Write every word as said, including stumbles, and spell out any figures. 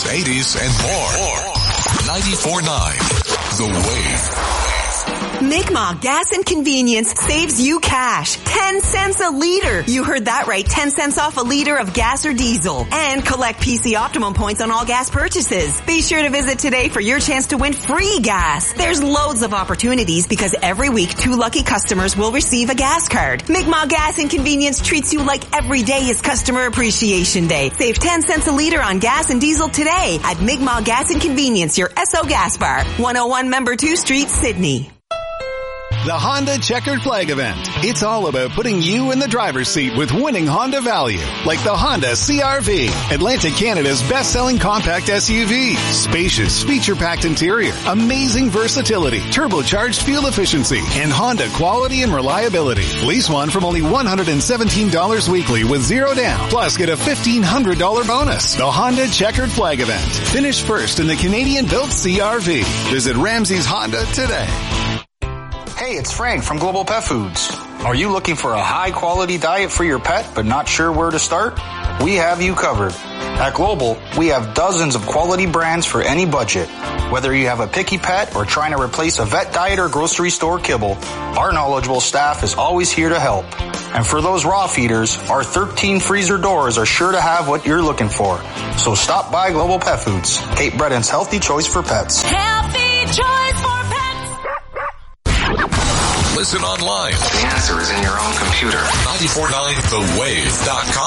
seventies, eighties, and more. ninety-four point nine The Wave. Mi'kmaq Gas and Convenience saves you cash. ten cents a liter. You heard that right. ten cents off a liter of gas or diesel. And collect P C Optimum points on all gas purchases. Be sure to visit today for your chance to win free gas. There's loads of opportunities because every week two lucky customers will receive a gas card. Mi'kmaq Gas and Convenience treats you like every day is Customer Appreciation Day. Save ten cents a liter on gas and diesel today at Mi'kmaq Gas and Convenience, your S O Gas Bar. one oh one Member two Street, Sydney. The Honda Checkered Flag Event. It's all about putting you in the driver's seat with winning Honda value, like the Honda C R V, Atlantic Canada's best-selling compact S U V. Spacious, feature-packed interior, amazing versatility, turbocharged fuel efficiency, and Honda quality and reliability. Lease one from only one hundred seventeen dollars weekly with zero down. Plus, get a fifteen hundred dollars bonus. The Honda Checkered Flag Event. Finish first in the Canadian-built C R V. Visit Ramsey's Honda today. Hey, it's Frank from Global Pet Foods. Are you looking for a high-quality diet for your pet but not sure where to start? We have you covered. At Global, we have dozens of quality brands for any budget. Whether you have a picky pet or trying to replace a vet diet or grocery store kibble, our knowledgeable staff is always here to help. And for those raw feeders, our thirteen freezer doors are sure to have what you're looking for. So stop by Global Pet Foods, Cape Breton's healthy choice for pets. Healthy choice for pets. Listen online. The answer is in your own computer. nine four nine the wave dot com